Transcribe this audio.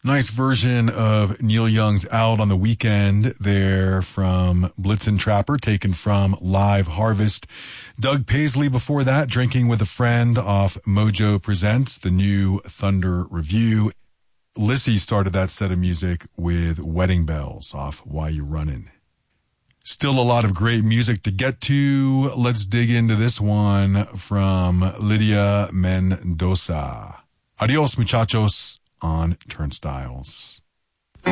Nice version of Neil Young's Out on the Weekend there from Blitzen Trapper, taken from Live Harvest. Doug Paisley before that, Drinking with a Friend off Mojo Presents, the new Thunder Review. Lissy started that set of music with Wedding Bells off Why You Runnin'. Still a lot of great music to get to. Let's dig into this one from Lydia Mendoza. Adios, muchachos, on Turnstiles.